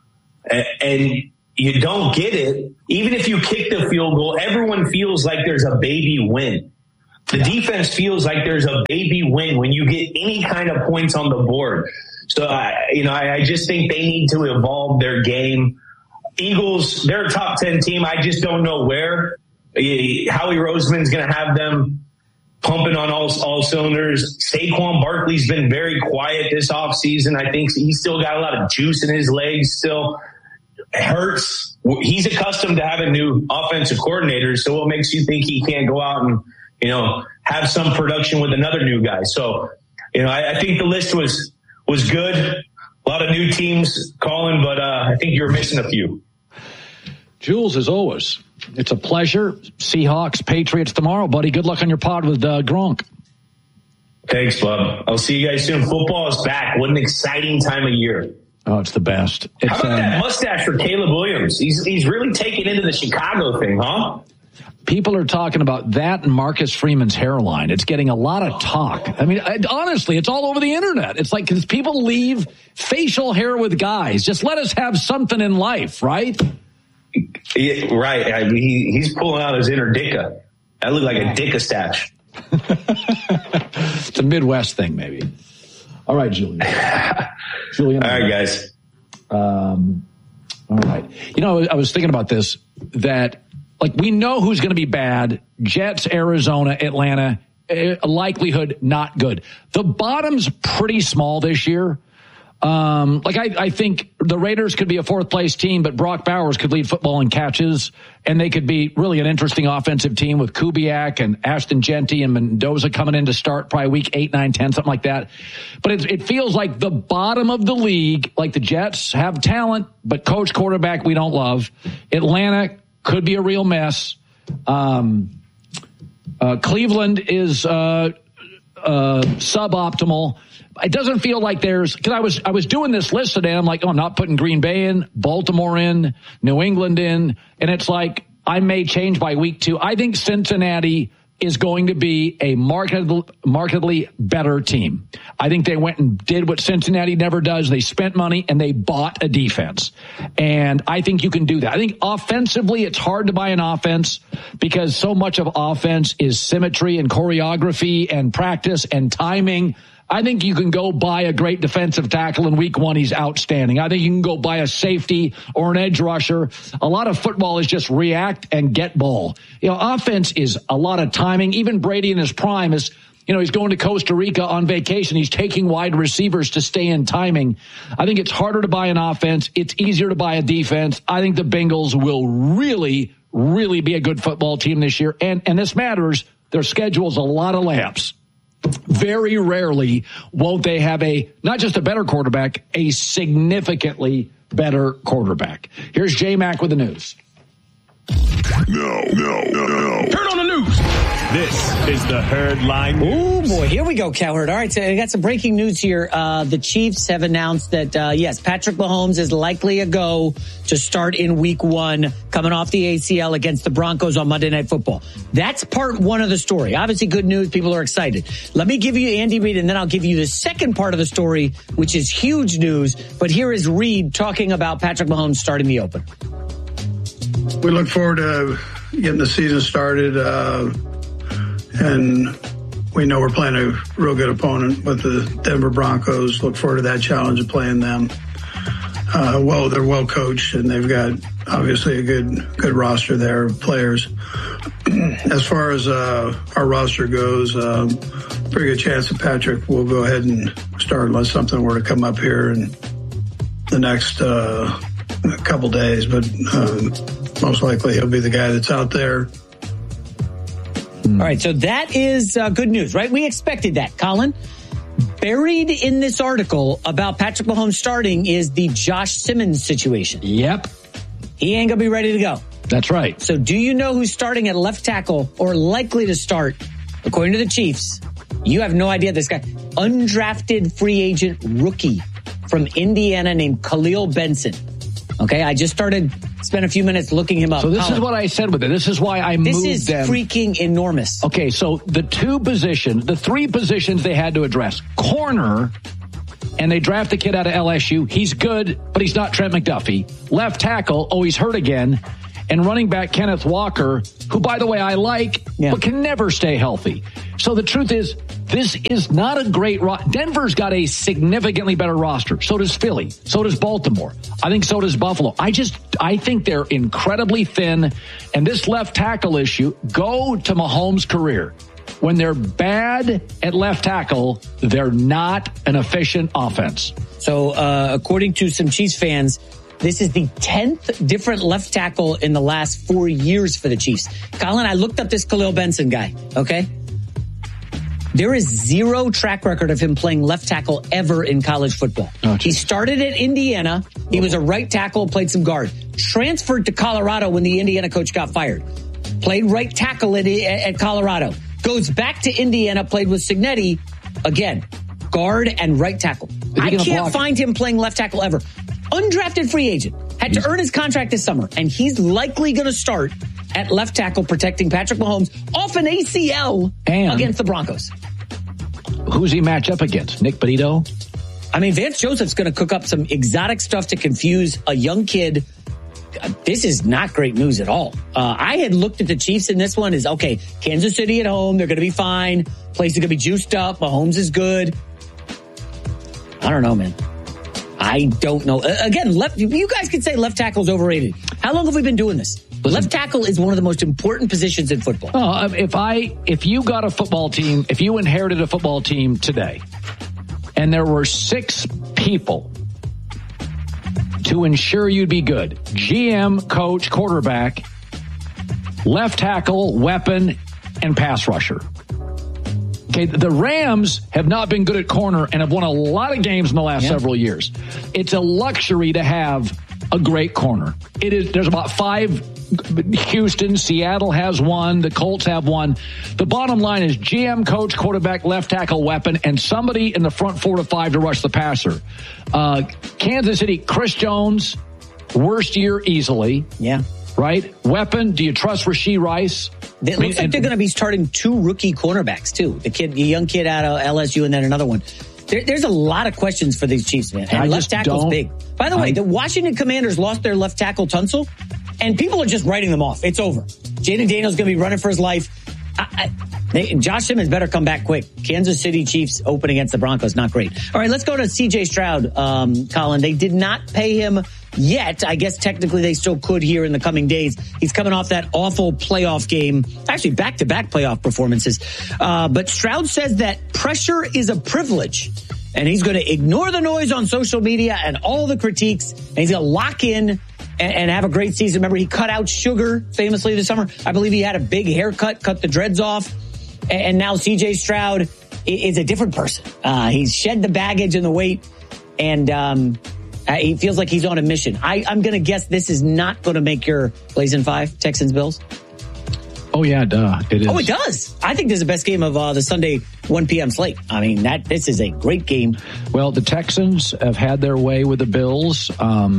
and you don't get it, even if you kick the field goal, everyone feels like there's a baby win. The defense feels like there's a baby win when you get any kind of points on the board. So, I just think they need to evolve their game. Eagles, they're a top 10 team. I just don't know where. Howie Roseman's going to have them pumping on all cylinders. Saquon Barkley's been very quiet this offseason. I think he's still got a lot of juice in his legs still. Hurts, he's accustomed to having new offensive coordinators, so what makes you think he can't go out and, have some production with another new guy? So, I think the list was good. A lot of new teams calling, but I think you're missing a few. Jules, as always, it's a pleasure. Seahawks, Patriots tomorrow, buddy. Good luck on your pod with Gronk. Thanks, bub. I'll see you guys soon. Football is back. What an exciting time of year. Oh, it's the best. How about that mustache for Caleb Williams? He's really taken into the Chicago thing, huh? People are talking about that and Marcus Freeman's hairline. It's getting a lot of talk. I mean, honestly, it's all over the internet. It's like, because people leave facial hair with guys. Just let us have something in life, right? Yeah, right. I mean, he's pulling out his inner dicka. That looked like a dicka stash. It's a Midwest thing, maybe. All right, Julian. Julian. All right, guys. All right. I was thinking about this, that we know who's going to be bad. Jets, Arizona, Atlanta, likelihood not good. The bottom's pretty small this year. I think the Raiders could be a fourth place team, but Brock Bowers could lead football in catches, and they could be really an interesting offensive team with Kubiak and Ashton Genty and Mendoza coming in to start probably week 8, 9, 10, something like that. But it feels like the bottom of the league, like the Jets have talent, but coach quarterback we don't love. Atlanta could be a real mess. Cleveland is suboptimal. It doesn't feel like because I was doing this list today. I'm like, I'm not putting Green Bay in, Baltimore in, New England in. And it's like, I may change by week 2. I think Cincinnati is going to be a markedly better team. I think they went and did what Cincinnati never does. They spent money and they bought a defense. And I think you can do that. I think offensively, it's hard to buy an offense because so much of offense is symmetry and choreography and practice and timing. I think you can go buy a great defensive tackle in week 1. He's outstanding. I think you can go buy a safety or an edge rusher. A lot of football is just react and get ball. Offense is a lot of timing. Even Brady in his prime is, he's going to Costa Rica on vacation. He's taking wide receivers to stay in timing. I think it's harder to buy an offense. It's easier to buy a defense. I think the Bengals will really, really be a good football team this year. And this matters. Their schedule's a lot of layups. Very rarely won't they have not just a better quarterback, a significantly better quarterback. Here's J-Mac with the news. No. Turn on the news. This is the Herd Line News. Oh, boy. Here we go, Cowherd. All right, so I got some breaking news here. The Chiefs have announced that, yes, Patrick Mahomes is likely a go to start in week 1, coming off the ACL against the Broncos on Monday Night Football. That's part 1 of the story. Obviously, good news. People are excited. Let me give you Andy Reid, and then I'll give you the second part of the story, which is huge news. But here is Reid talking about Patrick Mahomes starting the Open. We look forward to getting the season started, and we know we're playing a real good opponent with the Denver Broncos. Look forward to that challenge of playing them. They're well coached, and they've got obviously a good roster there of players. As far as our roster goes, pretty good chance that Patrick will go ahead and start unless something were to come up here in the next couple days, but most likely he'll be the guy that's out there. All right, so that is good news, right? We expected that, Colin. Buried in this article about Patrick Mahomes starting is the Josh Simmons situation. Yep. He ain't going to be ready to go. That's right. So do you know who's starting at left tackle or likely to start, according to the Chiefs? You have no idea. This guy, undrafted free agent rookie from Indiana named Khalil Benson. Okay, I just spent a few minutes looking him up. So this is what I said with it. This is why I moved them. This is freaking enormous. Okay, so the three positions they had to address. Corner, and they draft the kid out of LSU. He's good, but he's not Trent McDuffie. Left tackle, he's hurt again. And running back Kenneth Walker, who, by the way, I like, but can never stay healthy. So the truth is, this is not a great Denver's got a significantly better roster. So does Philly. So does Baltimore. I think so does Buffalo. I think they're incredibly thin. And this left tackle issue, go to Mahomes' career. When they're bad at left tackle, they're not an efficient offense. So according to some Chiefs fans, this is the 10th different left tackle in the last 4 years for the Chiefs. Colin, I looked up this Khalil Benson guy, okay? There is zero track record of him playing left tackle ever in college football. He started at Indiana. He was a right tackle, played some guard. Transferred to Colorado when the Indiana coach got fired. Played right tackle at Colorado. Goes back to Indiana, played with Cignetti. Again, guard and right tackle. I can't find him playing left tackle ever. Undrafted free agent. Had to earn his contract this summer. And he's likely going to start at left tackle protecting Patrick Mahomes off an ACL against the Broncos. Who's he match up against? Nick Bonito? I mean, Vance Joseph's going to cook up some exotic stuff to confuse a young kid. This is not great news at all. I had looked at the Chiefs in this one as, okay, Kansas City at home. They're going to be fine. Place is going to be juiced up. Mahomes is good. I don't know, man. I don't know. Again, you guys could say left tackle is overrated. How long have we been doing this? Left tackle is one of the most important positions in football. If you got a football team, if you inherited a football team today, and there were 6 people to ensure you'd be good, GM, coach, quarterback, left tackle, weapon, and pass rusher. Okay, the Rams have not been good at corner and have won a lot of games in the last several years. It's a luxury to have a great corner. There's about 5. Houston, Seattle has 1. The Colts have 1. The bottom line is GM, coach, quarterback, left tackle, weapon, and somebody in the front 4 to 5 to rush the passer. Kansas City, Chris Jones, worst year easily. Yeah. Right? Weapon, do you trust Rashee Rice? It looks like they're going to be starting 2 rookie cornerbacks, too. The young kid out of LSU and then another one. There's a lot of questions for these Chiefs, man. And left tackle's big. By the way, the Washington Commanders lost their left tackle, Tunsil, and people are just writing them off. It's over. Jaden Daniels going to be running for his life. Josh Simmons better come back quick. Kansas City Chiefs open against the Broncos, not great. All right, let's go to C.J. Stroud, Colin. They did not pay him yet. I guess technically they still could here in the coming days. He's coming off that awful playoff game, actually back-to-back playoff performances. But Stroud says that pressure is a privilege, and he's going to ignore the noise on social media and all the critiques, and he's going to lock in and have a great season. Remember, he cut out Sugar famously this summer. I believe he had a big haircut, cut the dreads off, and now C.J. Stroud is a different person. He's shed the baggage and the weight, and he feels like he's on a mission. I'm going to guess this is not going to make your Blazing 5, Texans-Bills. Oh, yeah, duh. It is. Oh, it does. I think this is the best game of the Sunday 1 p.m. slate. I mean, this is a great game. Well, the Texans have had their way with the Bills.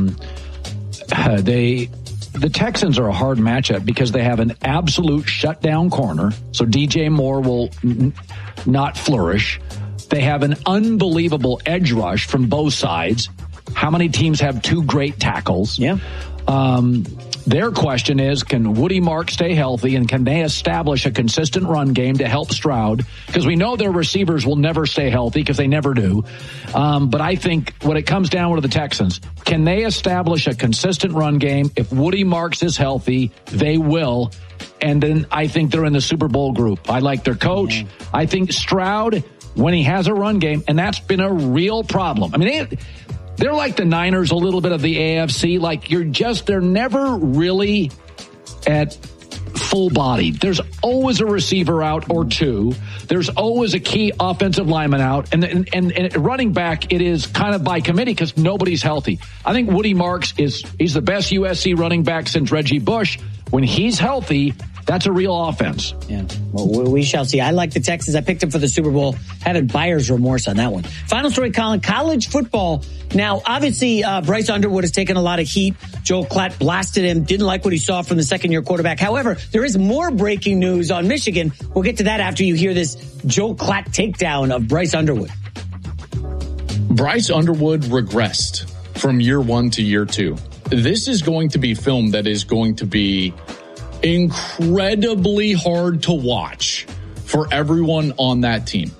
The Texans are a hard matchup because they have an absolute shutdown corner. So DJ Moore will not flourish. They have an unbelievable edge rush from both sides. How many teams have 2 great tackles? Yeah. Their question is, can Woody Mark stay healthy, and can they establish a consistent run game to help Stroud? Because we know their receivers will never stay healthy because they never do. But I think when it comes down to the Texans, can they establish a consistent run game? If Woody Marks is healthy, they will. And then I think they're in the Super Bowl group. I like their coach. Yeah. I think Stroud, when he has a run game, and that's been a real problem. I mean, they're like the Niners, a little bit of the AFC. Like they're never really at full bodied. There's always a receiver out or two. There's always a key offensive lineman out. And running back, it is kind of by committee because nobody's healthy. I think Woody Marks he's the best USC running back since Reggie Bush. When he's healthy, that's a real offense. Yeah, well, we shall see. I like the Texans. I picked them for the Super Bowl. Having buyer's remorse on that one. Final story, Colin. College football. Now, obviously, Bryce Underwood has taken a lot of heat. Joel Klatt blasted him. Didn't like what he saw from the second-year quarterback. However, there is more breaking news on Michigan. We'll get to that after you hear this Joel Klatt takedown of Bryce Underwood. Bryce Underwood regressed from year one to year two. This is going to be film that is going to be incredibly hard to watch for everyone on that team.